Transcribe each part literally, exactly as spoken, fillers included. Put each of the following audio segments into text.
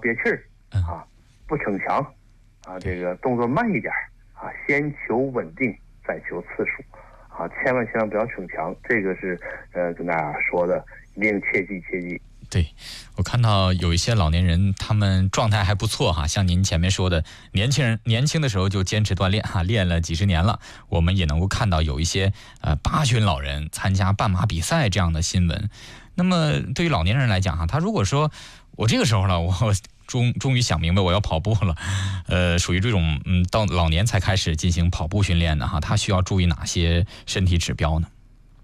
憋气儿啊，不逞强啊，这个动作慢一点啊，先求稳定再求次数啊，千万千万不要逞强，这个是呃跟大家说的，一定切记切记。 对，我看到有一些老年人，他们状态还不错哈，像您前面说的，年轻人年轻的时候就坚持锻炼哈，练了几十年了。我们也能够看到有一些呃八旬老人参加半马比赛这样的新闻。那么对于老年人来讲哈，他如果说我这个时候了，我终终于想明白我要跑步了，呃，属于这种嗯到老年才开始进行跑步训练的哈，他需要注意哪些身体指标呢？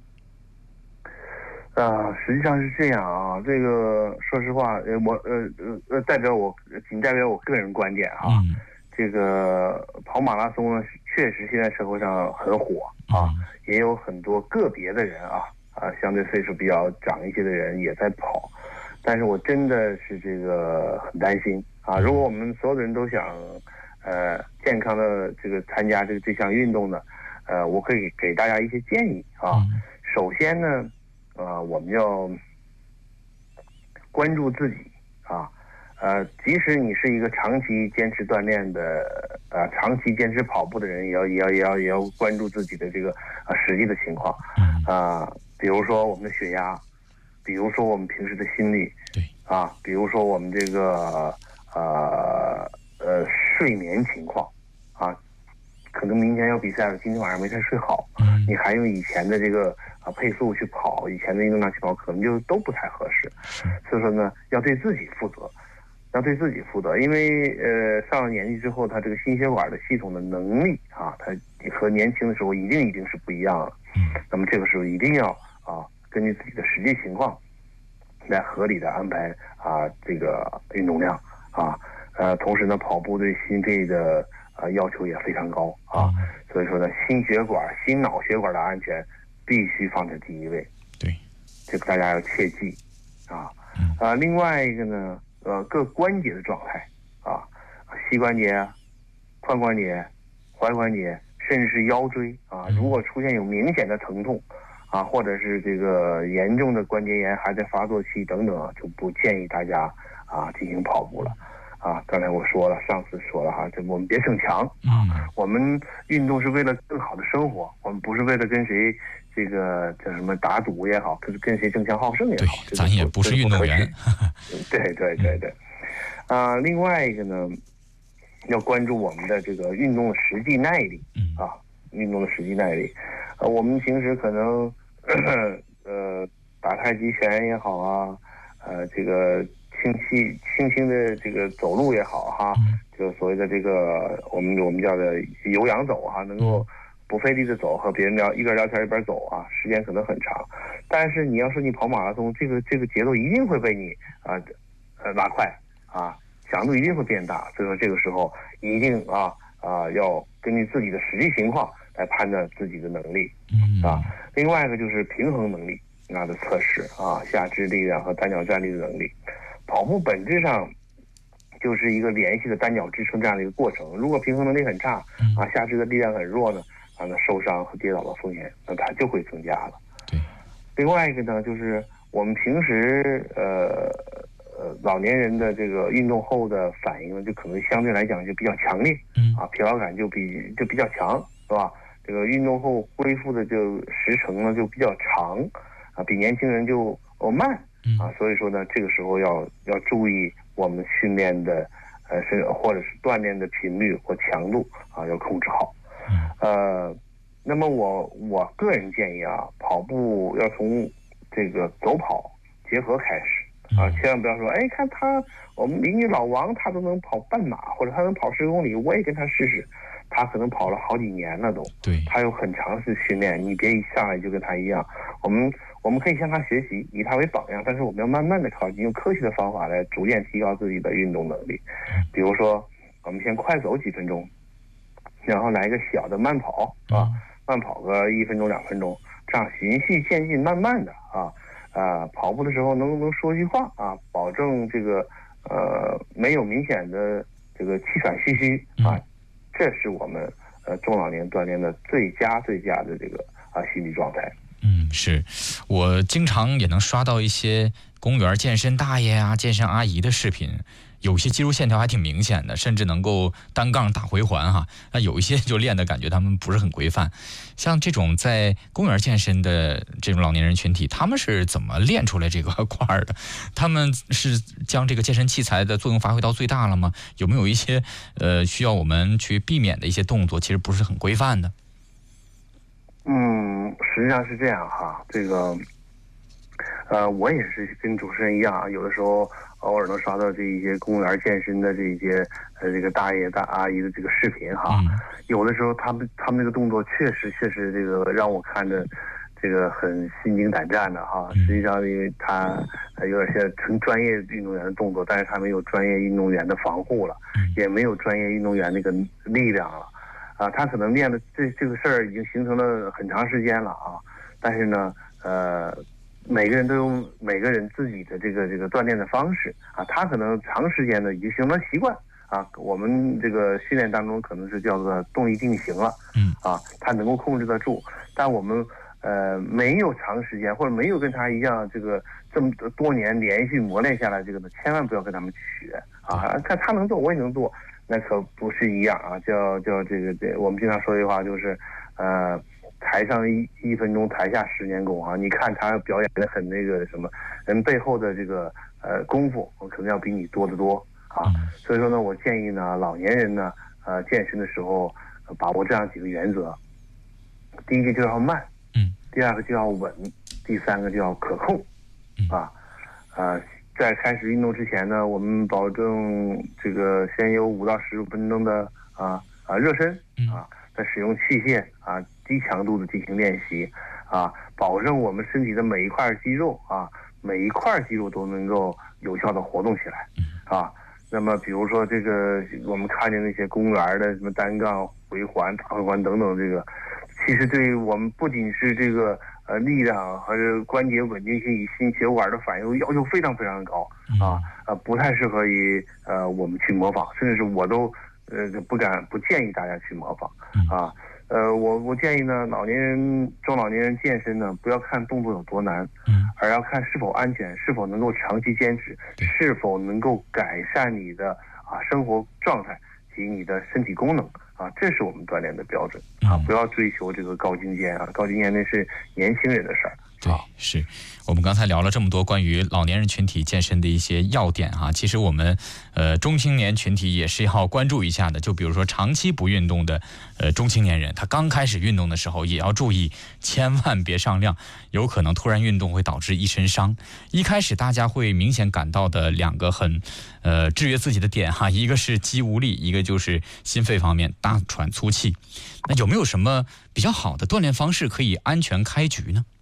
啊，实际上是这样啊，这个说实话，呃，我呃呃呃，代表我仅代表我个人观点啊， 嗯、 这个跑马拉松呢，确实现在社会上很火啊，嗯、也有很多个别的人啊啊，相对岁数比较长一些的人也在跑，但是我真的是这个很担心啊，如果我们所有的人都想呃健康的这个参加这个这项运动呢，呃，我可以给大家一些建议啊，嗯、首先呢。呃，我们要关注自己啊，呃，即使你是一个长期坚持锻炼的，呃，长期坚持跑步的人，也要也要也要也要关注自己的这个呃实际的情况啊、呃，比如说我们的血压，比如说我们平时的心率， 对啊，比如说我们这个呃呃睡眠情况啊，可能明天要比赛了，今天晚上没太睡好，嗯、你还用以前的这个。啊，配速去跑，以前的运动量去跑，可能就都不太合适。所以说呢，要对自己负责，要对自己负责。因为呃，上了年纪之后，他这个心血管的系统的能力啊，他和年轻的时候一定一定是不一样的。嗯。那么这个时候一定要啊，根据自己的实际情况，来合理的安排啊这个运动量啊。呃，同时呢，跑步对心肺的啊要求也非常高啊。嗯、所以说呢，心血管、心脑血管的安全。必须放在第一位， 对， 这个大家要切记，啊，嗯、呃，另外一个呢，呃，各关节的状态，啊，膝关节、髋关节、踝关节，甚至是腰椎啊，如果出现有明显的疼痛，啊，或者是这个严重的关节炎还在发作期等等，就不建议大家啊进行跑步了。啊，刚才我说了，上次说了哈，这我们别逞强啊，我们运动是为了更好的生活，我们不是为了跟谁这个叫什么打赌也好，跟跟谁争强好胜也好， 对，咱也不是运动员。 对对对对，啊、呃，另外一个呢，要关注我们的这个运动的实际耐力啊，运动的实际耐力，呃，我们平时可能呃打太极拳也好啊，呃，这个。轻轻轻轻的这个走路也好哈，就所谓的这个我们我们叫的有氧走哈，能够不费力的走，和别人聊一边聊天一边走啊，时间可能很长。但是你要说你跑马拉松，这个这个节奏一定会被你啊呃拉快啊，强度一定会变大。所以说这个时候一定啊啊要根据自己的实际情况来判断自己的能力啊。另外一个就是平衡能力啊的测试啊，下肢力量和单脚站立的能力。跑步本质上就是一个连续的单脚支撑这样的一个过程。如果平衡能力很差啊，下肢的力量很弱呢，啊，那受伤和跌倒的风险那它就会增加了。 对。 另外一个呢，就是我们平时呃呃老年人的这个运动后的反应呢，就可能相对来讲就比较强烈，啊，疲劳感就比就比较强，是吧？这个运动后恢复的就时程呢就比较长，啊，比年轻人就哦慢。啊，所以说呢，这个时候要要注意我们训练的，呃，是或者是锻炼的频率或强度啊，要控制好。呃，那么我我个人建议啊，跑步要从这个走跑结合开始啊，千万不要说，哎，看他我们邻居老王他都能跑半马，或者他能跑十公里，我也跟他试试。他可能跑了好几年了都， 对， 他有很长时间训练，你别一上来就跟他一样。我们我们可以向他学习，以他为榜样，但是我们要慢慢的靠近，用科学的方法来逐渐提高自己的运动能力。比如说，我们先快走几分钟，然后来一个小的慢跑啊，慢跑个一分钟两分钟，这样循序渐进，慢慢的啊啊，跑步的时候能能说句话啊，保证这个呃没有明显的这个气喘吁吁啊。这是我们呃中老年锻炼的最佳最佳的这个啊心理状态。 嗯， 是我经常也能刷到一些公园健身大爷啊、健身阿姨的视频。有些肌肉线条还挺明显的，甚至能够单杠打回环哈。那有一些就练的感觉他们不是很规范。像这种在公园健身的这种老年人群体，他们是怎么练出来这个块的？他们是将这个健身器材的作用发挥到最大了吗？有没有一些呃需要我们去避免的一些动作，其实不是很规范的？ 嗯，实际上是这样哈，这个呃，我也是跟主持人一样啊，有的时候偶尔能刷到这一些公园健身的这一些呃这个大爷大阿姨的这个视频哈，嗯、有的时候他们他们那个动作确实确实这个让我看着这个很心惊胆战的哈。实际上，因为他有点像纯专业运动员的动作，但是他没有专业运动员的防护了，也没有专业运动员那个力量了啊。他可能练的这这个事儿已经形成了很长时间了啊，但是呢，呃。每个人都有每个人自己的这个这个锻炼的方式啊，他可能长时间的已经形成习惯啊，我们这个训练当中可能是叫做动力定型了，嗯啊，他能够控制得住，但我们呃没有长时间或者没有跟他一样这个这么多年连续磨练下来，这个呢千万不要跟他们去学啊，看他能做我也能做，那可不是一样啊，叫叫这个这我们经常说一句话就是呃。台上一一分钟，台下十年功啊！你看他表演的很那个什么，人背后的这个呃功夫，可能要比你多得多啊。所以说呢，我建议呢，老年人呢，呃，健身的时候把握这样几个原则：第一个就要慢，嗯；第二个就要稳；第三个就要可控，啊，啊，在开始运动之前呢，我们保证这个先有五到十五分钟的啊啊热身啊。再使用器械啊，低强度的进行练习啊，保证我们身体的每一块肌肉啊，每一块肌肉都能够有效的活动起来啊。那么，比如说这个我们看见那些公园的什么单杠、回环、大回环等等，这个其实对于我们不仅是这个呃力量和关节稳定性与心血管的反应要求非常非常高啊啊，不太适合于呃我们去模仿，甚至是我都。呃，不敢不建议大家去模仿啊。呃，我我建议呢，老年人、中老年人健身呢，不要看动作有多难，而要看是否安全，是否能够长期坚持，是否能够改善你的啊生活状态及你的身体功能啊，这是我们锻炼的标准啊。不要追求这个高精尖啊，高精尖那是年轻人的事儿。 对，是我们刚才聊了这么多关于老年人群体健身的一些要点哈，其实我们呃中青年群体也是要关注一下的。就比如说长期不运动的呃中青年人，他刚开始运动的时候也要注意，千万别上量，有可能突然运动会导致一身伤。一开始大家会明显感到的两个很呃制约自己的点哈，一个是肌无力，一个就是心肺方面大喘粗气。那有没有什么比较好的锻炼方式可以安全开局呢？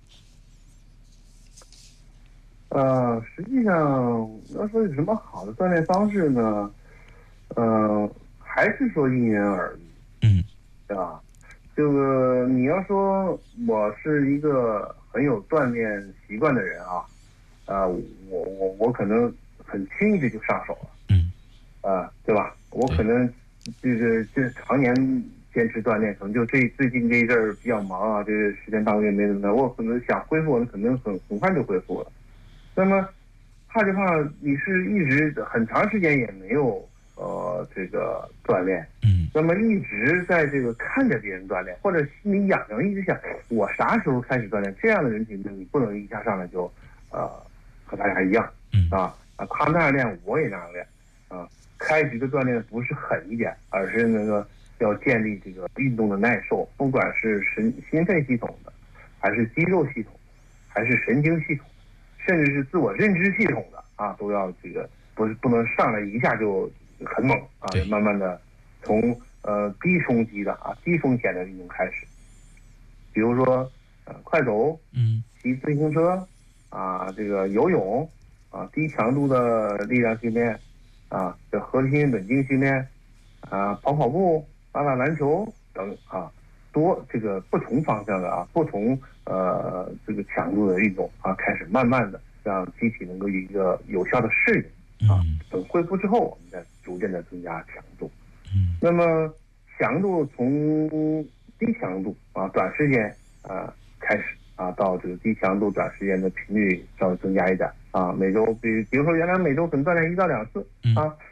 呃，实际上要说有什么好的锻炼方式呢？呃，还是说因人而异，嗯，对吧？这个你要说我是一个很有锻炼习惯的人啊，啊、呃，我我我可能很轻易的就上手了，嗯，啊、呃，对吧？我可能这个这常年坚持锻炼，可能就这最近这一阵儿比较忙啊，这个时间半个月没怎么，我可能想恢复，我可能很很快就恢复了。那么，怕就怕你是一直很长时间也没有呃这个锻炼，嗯，那么一直在这个看着别人锻炼，或者心里痒痒，一直想我啥时候开始锻炼？这样的人群你不能一下上来就呃和大家一样，嗯啊啊，他那样练我也那样练啊。开局的锻炼不是狠一点，而是那个要建立这个运动的耐受，不管是神心肺系统的，还是肌肉系统，还是神经系统。甚至是自我认知系统的啊，都要这个不是不能上来一下就很猛啊，慢慢的从呃低冲击的啊低风险的运动开始，比如说呃快走，嗯，骑自行车啊，这个游泳啊，低强度的力量训练啊，这核心稳定训练啊，跑跑步、打打篮球等啊，多这个不同方向的啊，不同。呃，这个强度的运动啊，开始慢慢的让机体能够有一个有效的适应啊。等恢复之后，我们再逐渐的增加强度。嗯，那么强度从低强度啊，短时间啊开始啊，到这个低强度短时间的频率稍微增加一点啊，每周比比如说原来每周可能锻炼一到两次啊。